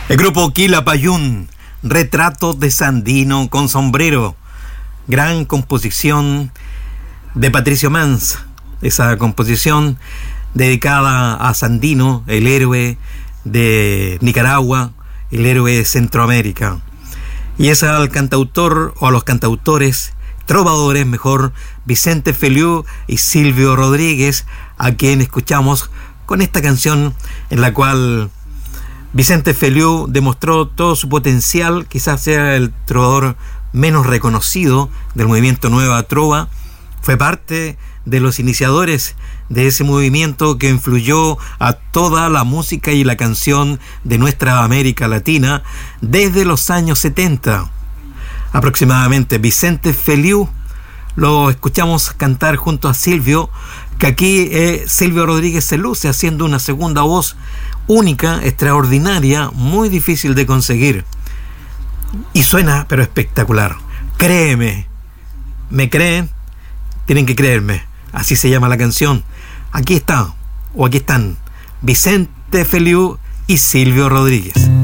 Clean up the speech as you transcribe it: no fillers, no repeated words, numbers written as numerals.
El grupo Quilapayún, Retrato de Sandino con sombrero. Gran composición de Patricio Mans. Esa composición dedicada a Sandino, el héroe de Nicaragua, el héroe de Centroamérica. Y es al cantautor, o a los cantautores, trovadores mejor, Vicente Feliú y Silvio Rodríguez, a quien escuchamos con esta canción en la cual Vicente Feliú demostró todo su potencial. Quizás sea el trovador menos reconocido del movimiento Nueva Trova. Fue parte de los iniciadores de ese movimiento que influyó a toda la música y la canción de nuestra América Latina desde los años 70 aproximadamente. Vicente Feliú lo escuchamos cantar junto a Silvio, que aquí Silvio Rodríguez se luce haciendo una segunda voz única, extraordinaria, muy difícil de conseguir, y suena pero espectacular. Créeme, ¿me creen? Tienen que creerme. Así se llama la canción. Aquí está, o aquí están, Vicente Feliú y Silvio Rodríguez.